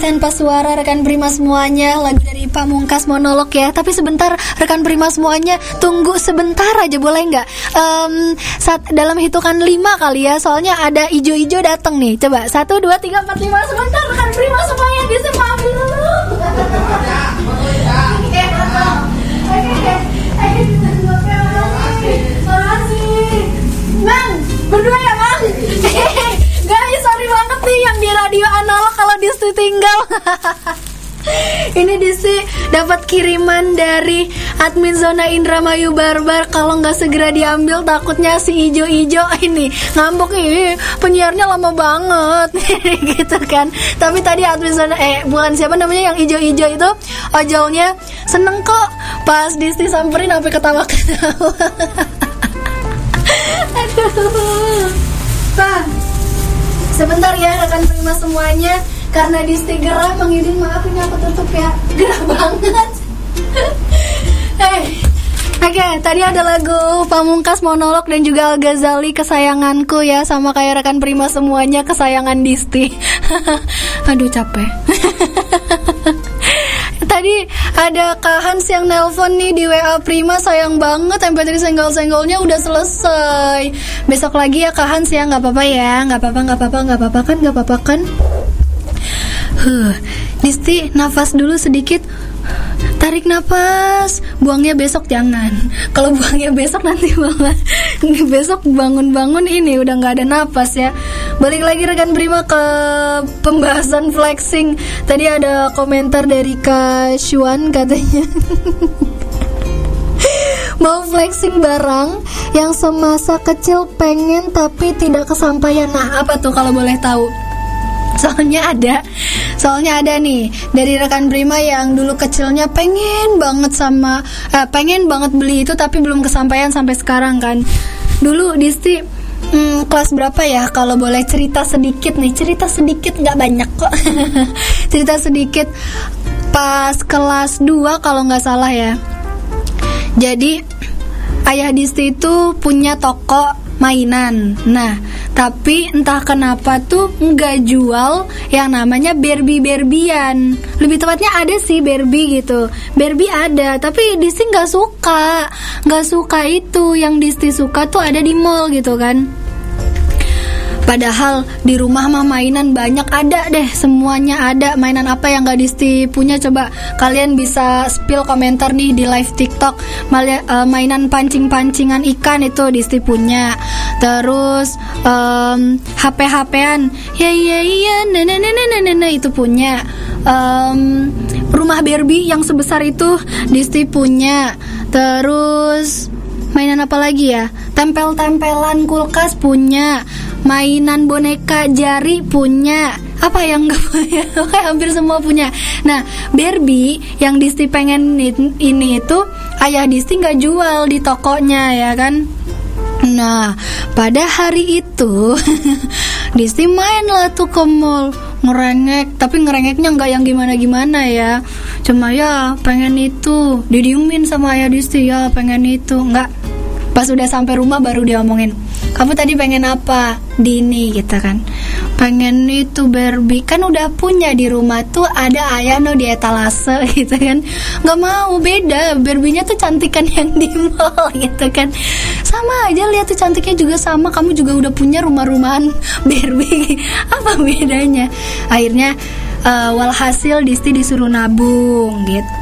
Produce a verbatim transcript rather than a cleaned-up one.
Tanpa Suara rekan Prima semuanya, lagu dari Pamungkas Monolog ya. Tapi sebentar rekan Prima semuanya, tunggu sebentar aja boleh nggak? Um, saat dalam hitungan lima kali ya, soalnya ada ijo-ijo datang nih. Coba satu dua tiga empat lima, sebentar rekan Prima semuanya, bisa maafin dulu. Mang, berdua ya Mang. Guys, sorry banget nih yang di radio analog kalau Disti tinggal. Ini Disti dapat kiriman dari admin Zona Indramayu Barbar. Kalau nggak segera diambil takutnya si ijo-ijo ini ngambek, ih penyiarnya lama banget. Gitu kan. Tapi tadi admin Zona, eh bukan siapa namanya yang ijo-ijo itu, ojolnya seneng kok pas Disti samperin sampai ketawa-ketawa. Aduh. Pak, sebentar ya rekan Prima semuanya, karena Disti gerah, Mang Yudin maaf ini aku tutup ya, gerah banget. Hey, oke, okay, tadi ada lagu Pamungkas Monolog dan juga Al Ghazali Kesayanganku ya, sama kayak rekan Prima semuanya kesayangan Disti. Aduh capek. Tadi ada Kak Hans yang nelpon nih di W A Prima, sayang banget M P tiga senggol-senggolnya udah selesai. Besok lagi ya Kak Hans ya, nggak apa-apa ya, nggak apa-apa, nggak apa-apa, nggak apa-apa kan, nggak apa-apa kan. Huh, Disti nafas dulu sedikit, tarik nafas, buangnya besok jangan. Kalau buangnya besok nanti malah besok bangun-bangun ini udah nggak ada nafas ya. Balik lagi rekan Prima ke pembahasan flexing. Tadi ada komentar dari Kak Syuan katanya mau flexing barang yang semasa kecil pengen tapi tidak kesampaian. Nah apa tuh kalau boleh tahu? Soalnya ada Soalnya ada nih dari rekan Prima yang dulu kecilnya pengen banget sama eh, pengen banget beli itu tapi belum kesampaian sampai sekarang kan. Dulu Disti hmm, kelas berapa ya, kalau boleh cerita sedikit nih, cerita sedikit nggak banyak kok. Cerita sedikit, pas kelas dua kalau nggak salah ya. Jadi ayah Disti itu punya toko mainan. Nah, tapi entah kenapa tuh nggak jual yang namanya Barbie-Barbian. Lebih tepatnya ada sih Barbie gitu. Barbie ada, tapi Disti nggak suka. Nggak suka itu. Yang Disti suka tuh ada di mall gitu kan. Padahal di rumah mah mainan banyak ada deh, semuanya ada. Mainan apa yang gak Disti punya? Coba kalian bisa spill komentar nih di live TikTok. Mainan pancing-pancingan ikan itu Disti punya. Terus um, H P-H P-an, ya ya ya, nenek nenek nenek itu punya. Um, rumah Barbie yang sebesar itu Disti punya. Terus mainan apa lagi ya? Tempel-tempelan kulkas punya. Mainan boneka jari punya. Apa yang gak punya? Hampir semua punya. Nah, Barbie yang Disti pengen ini itu ayah Disti gak jual di tokonya ya kan. Nah, pada hari itu Disti main lah tuh ke mall, ngerengek. Tapi ngerengeknya gak yang gimana-gimana ya. Cuma ya pengen itu, didiemin sama ayah Disti, ya pengen itu. Enggak, pas udah sampai rumah baru dia omongin, kamu tadi pengen apa? Dini gitu kan. Pengen itu Barbie. Kan udah punya di rumah tuh, ada ayah no di etalase gitu kan. Gak mau, beda. Barbie-nya tuh cantikan yang di mall gitu kan. Sama aja, lihat tuh cantiknya juga sama. Kamu juga udah punya rumah-rumahan Barbie. Apa bedanya? Akhirnya uh, walhasil Disti disuruh nabung gitu.